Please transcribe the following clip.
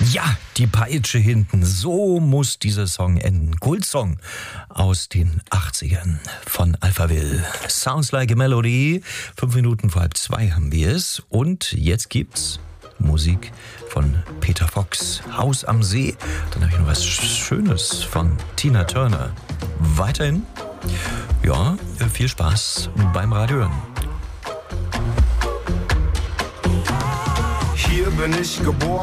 Ja, die Peitsche hinten. So muss dieser Song enden. Kultsong aus den 80ern von Alphaville. Sounds like a Melody. 5 Minuten vor 1:30 haben wir es. Und jetzt gibt's Musik von Peter Fox. Haus am See. Dann habe ich noch was Schönes von Tina Turner. Weiterhin, ja, viel Spaß beim Radiohören. Hier bin ich geboren.